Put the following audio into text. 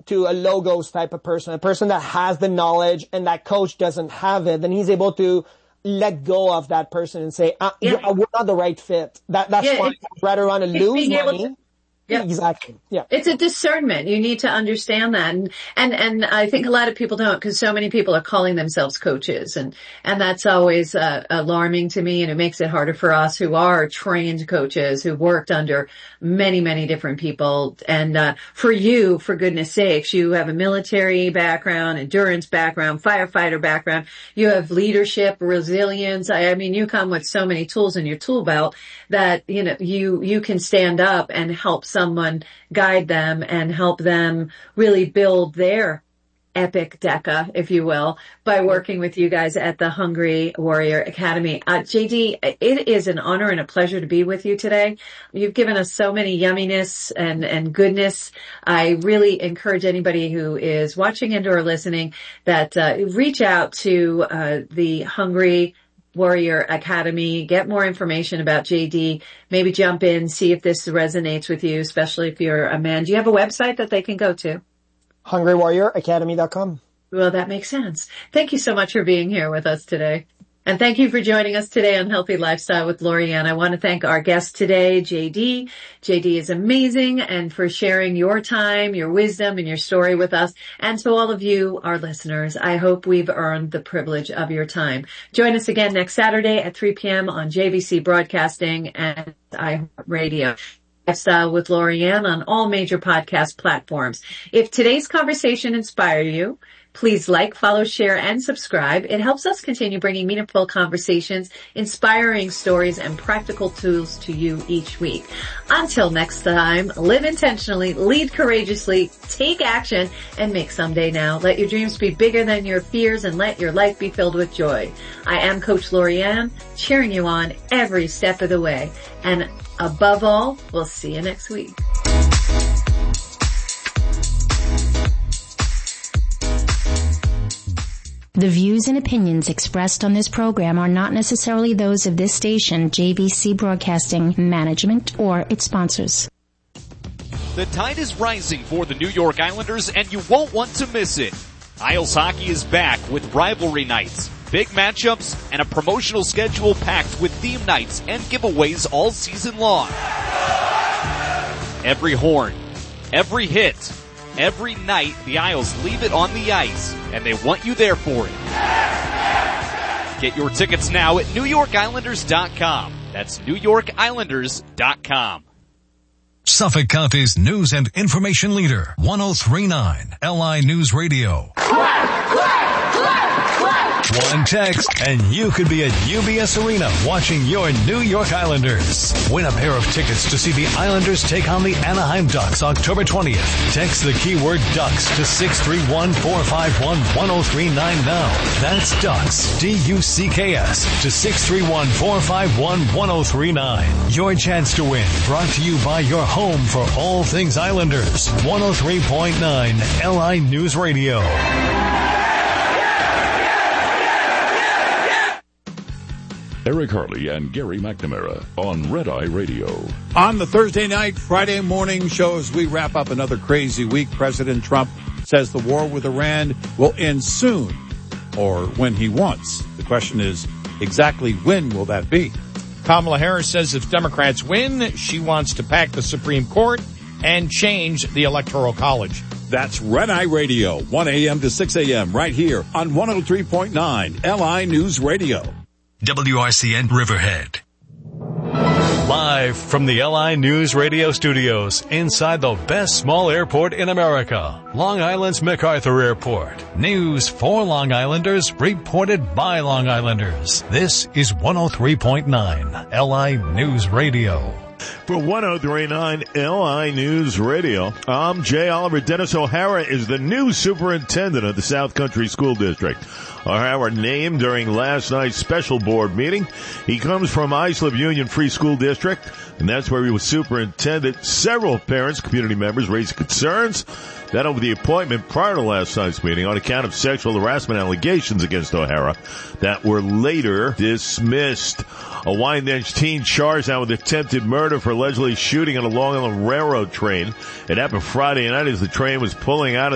to a logos type of person, a person that has the knowledge and that coach doesn't have it, then he's able to let go of that person and say, we're not the right fit. That's fine. I'd rather want to lose money. Yeah, exactly. Yeah. It's a discernment. You need to understand that. And I think a lot of people don't, because so many people are calling themselves coaches, and that's always alarming to me, and it makes it harder for us who are trained coaches who worked under many, many different people. And for you, for goodness sakes, you have a military background, endurance background, firefighter background, you have leadership, resilience. I mean, you come with so many tools in your tool belt that, you know, you can stand up and help someone, guide them and help them really build their epic DECA, if you will, by working with you guys at the Hungry Warrior Academy. JD, it is an honor and a pleasure to be with you today. You've given us so many yumminess and goodness. I really encourage anybody who is watching and or listening that reach out to the Hungry Warrior Academy, get more information about JD, maybe jump in, see if this resonates with you, especially if you're a man. Do you have a website that they can go to? HungryWarriorAcademy.com. Well, that makes sense. Thank you so much for being here with us today. And thank you for joining us today on Healthy Lifestyle with Lori-Ann. I want to thank our guest today, JD. JD is amazing, and for sharing your time, your wisdom, and your story with us. And to all of you, our listeners, I hope we've earned the privilege of your time. Join us again next Saturday at 3 p.m. on JVC Broadcasting and iHeartRadio. Lifestyle with Lori-Ann on all major podcast platforms. If today's conversation inspired you, please like, follow, share, and subscribe. It helps us continue bringing meaningful conversations, inspiring stories, and practical tools to you each week. Until next time, live intentionally, lead courageously, take action, and make someday now. Let your dreams be bigger than your fears, and let your life be filled with joy. I am Coach Lori-Ann, cheering you on every step of the way. And above all, we'll see you next week. The views and opinions expressed on this program are not necessarily those of this station, JVC Broadcasting, management, or its sponsors. The tide is rising for the New York Islanders, and you won't want to miss it. Isles Hockey is back with rivalry nights, big matchups, and a promotional schedule packed with theme nights and giveaways all season long. Every horn, every hit, every night, the Isles leave it on the ice, and they want you there for it. Get your tickets now at NewYorkIslanders.com. That's NewYorkIslanders.com. Suffolk County's news and information leader, 103.9 LI News Radio. One text, and you could be at UBS Arena watching your New York Islanders. Win a pair of tickets to see the Islanders take on the Anaheim Ducks October 20th. Text the keyword Ducks to 631-451-1039 now. That's Ducks, D-U-C-K-S, to 631-451-1039. Your chance to win, brought to you by your home for all things Islanders. 103.9 LI News Radio. Eric Harley and Gary McNamara on Red Eye Radio. On the Thursday night, Friday morning shows, we wrap up another crazy week. President Trump says the war with Iran will end soon, or when he wants. The question is, exactly when will that be? Kamala Harris says if Democrats win, she wants to pack the Supreme Court and change the Electoral College. That's Red Eye Radio, 1 a.m. to 6 a.m. right here on 103.9 LI News Radio. WRCN Riverhead. Live from the LI News Radio studios inside the best small airport in America, Long Island's MacArthur Airport. News for Long Islanders, reported by Long Islanders. This is 103.9 LI News Radio. For 103.9 LI News Radio, I'm Jay Oliver. Dennis O'Hara is the new superintendent of the South Country School District. O'Hara named during last night's special board meeting. He comes from Islip Union Free School District, and that's where he was superintendent. Several parents, community members raised concerns that over the appointment prior to last night's meeting on account of sexual harassment allegations against O'Hara that were later dismissed. A Wyandanch teen charged now with attempted murder for allegedly shooting on a Long Island Railroad train. It happened Friday night as the train was pulling out of